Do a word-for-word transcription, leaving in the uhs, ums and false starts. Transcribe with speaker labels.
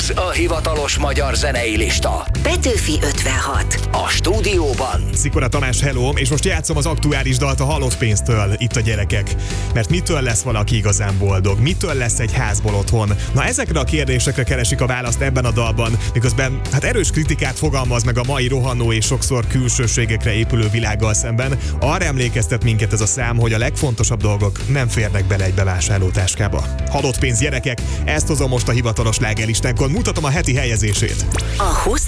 Speaker 1: Ez a hivatalos magyar zenei lista.
Speaker 2: Petőfi ötvenhat.
Speaker 1: A stúdióban
Speaker 3: Szikora Tamás, hello, és most játszom az aktuális dalt a halott pénztől, itt a gyerekek. Mert mitől lesz valaki igazán boldog? Mitől lesz egy házból otthon? Na, ezekre a kérdésekre keresik a választ ebben a dalban, miközben hát erős kritikát fogalmaz meg a mai rohanó és sokszor külsőségekre épülő világgal szemben. Arra emlékeztet minket ez a szám, hogy a legfontosabb dolgok nem férnek bele egy bevásárlótáskába. Halott pénz, gyerekek, ezt hozom most a hivatalos slágerlistánkon, mutatom a heti helyezését.
Speaker 2: A húsz